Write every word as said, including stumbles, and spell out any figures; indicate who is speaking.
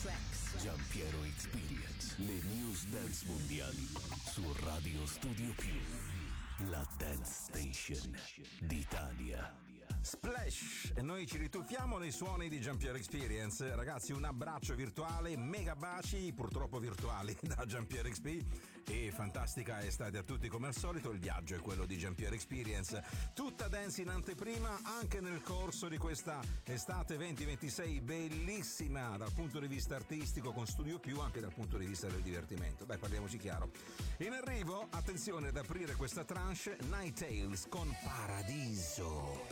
Speaker 1: Tracks.
Speaker 2: Giampiero Experience, le news dance mondiali su Radio Studio Più, la dance station d'Italia.
Speaker 3: Splash! E noi ci rituffiamo nei suoni di Giampiero Experience. Ragazzi, un abbraccio virtuale, mega baci, purtroppo virtuali, da Giampiero X P. E fantastica estate a tutti come al solito. Il viaggio è quello di Giampiero Experience. Tutta dance in anteprima anche nel corso di questa estate venti ventisei, bellissima dal punto di vista artistico, con Studio Più, anche dal punto di vista del divertimento. Dai, parliamoci chiaro. In arrivo, attenzione ad aprire questa tranche, Night Tales con Paradiso.